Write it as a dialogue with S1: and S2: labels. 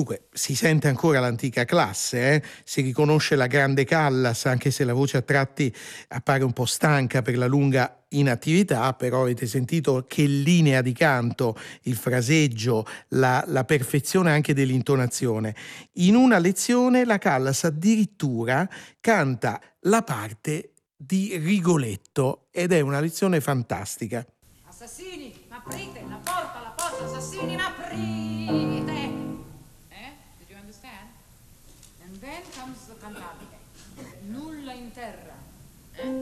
S1: Dunque, si sente ancora l'antica classe, si riconosce la grande Callas, anche se la voce a tratti appare un po' stanca per la lunga inattività, però avete sentito che linea di canto, il fraseggio, la perfezione anche dell'intonazione. In una lezione la Callas addirittura canta la parte di Rigoletto ed è una lezione fantastica.
S2: Assassini, aprite la porta, assassini, aprite! Did you understand? And then comes the cantate. Nulla in terra.